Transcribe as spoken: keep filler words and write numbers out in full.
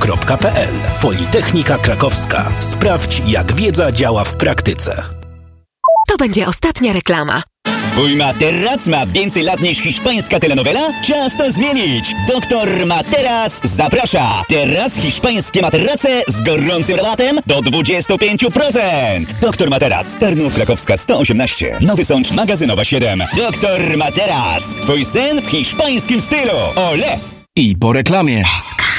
kropka p l. Politechnika Krakowska. Sprawdź, jak wiedza działa w praktyce. To będzie ostatnia reklama. Twój materac ma więcej lat niż hiszpańska telenowela? Czas to zmienić! Doktor Materac zaprasza! Teraz hiszpańskie materace z gorącym rabatem do dwadzieścia pięć procent! Doktor Materac, Tarnów Krakowska sto osiemnaście, Nowy Sącz Magazynowa siedem. Doktor Materac, twój sen w hiszpańskim stylu! Ole! I po reklamie.